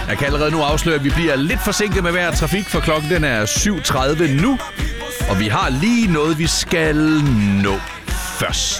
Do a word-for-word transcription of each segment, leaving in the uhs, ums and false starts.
Jeg kan allerede nu afsløre, at vi bliver lidt forsinket med hver trafik, for klokken den er syv tredive nu. Og vi har lige noget, vi skal nå først.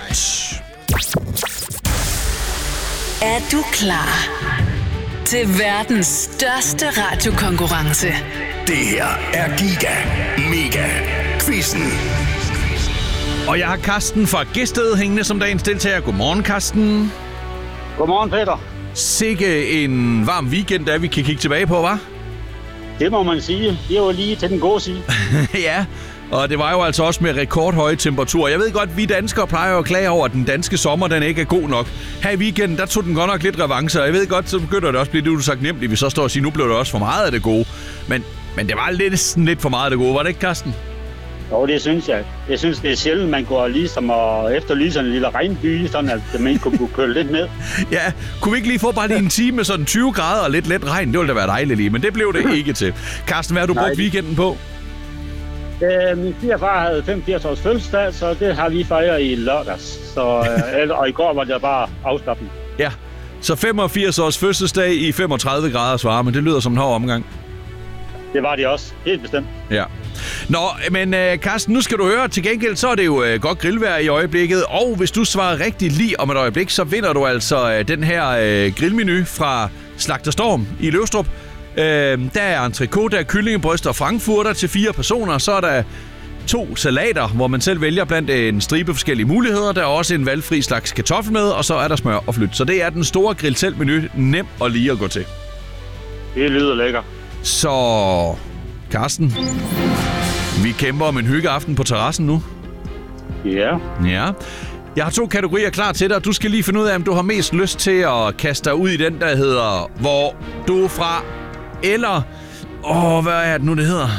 Er du klar til verdens største radiokonkurrence? Det her er Giga Mega Quizzen. Og jeg har Karsten fra Gæsted hængende som dagens deltager. Godmorgen, Karsten. Godmorgen, Peter. Sikke en varm weekend, der vi kan kigge tilbage på, hva'? Det må man sige. Det er jo lige til den gode side. Ja, og det var jo altså også med rekordhøje temperaturer. Jeg ved godt, at vi danskere plejer at klage over, at den danske sommer den ikke er god nok. Her i weekenden, der tog den godt nok lidt revanche, og jeg ved godt, så begynder det også blive det, du sagt nemt, vi så står og siger, nu blev det også for meget af det gode. Men, men det var lidt, lidt for meget af det gode, var det ikke, Karsten? Jo, det synes jeg. Jeg synes, det er sjældent, man går ligesom og efterlyser en lille regnby, sådan at man kunne køre lidt ned. Ja, kunne vi ikke lige få bare lige en time med sådan tyve grader og lidt let regn? Det ville da være dejligt lige, men det blev det ikke til. Karsten, hvad har du Nej. brugt weekenden på? Øh, min svigerfar havde femogfirs års fødselsdag, så det har vi fejret i lørdags. Så, øh, og i går var det bare afslappende. Ja, så femogfirs års fødselsdag i femogtredive graders varme. Det lyder som en hård omgang. Det var det også, helt bestemt. Ja. Nå, men uh, Karsten, nu skal du høre, til gengæld så er det jo uh, godt grillvejr i øjeblikket, og hvis du svarer rigtigt lige om et øjeblik, så vinder du altså uh, den her uh, grillmenu fra Slagter Storm i Løvstrup. Uh, der er entrecôte, der er kyllingebryst og frankfurter til fire personer, så er der to salater, hvor man selv vælger blandt en stribe forskellige muligheder. Der er også en valgfri slags kartoffel med, og så er der smør og flyt. Så det er den store grill-selv-menu, nem og lige at gå til. Det lyder lækker. Så, Karsten, vi kæmper om en hyggeaften på terrassen nu. Ja. Ja. Jeg har to kategorier klar til dig. Du skal lige finde ud af, om du har mest lyst til at kaste dig ud i den, der hedder Hvor du er fra, eller... Åh, hvad er det nu, det hedder?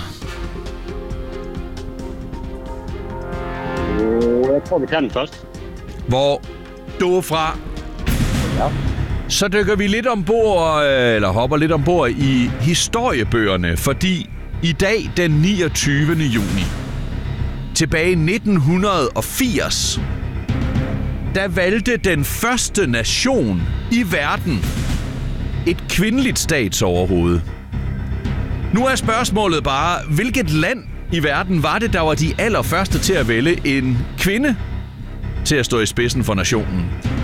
Jeg tror, vi kan den først. Hvor du er fra. Ja. Så dykker vi lidt ombord, eller hopper lidt ombord i historiebøgerne, fordi i dag, den niogtyvende juni, tilbage i nitten firs, der valgte den første nation i verden et kvindeligt statsoverhoved. Nu er spørgsmålet bare, hvilket land i verden var det, der var de allerførste til at vælge en kvinde til at stå i spidsen for nationen?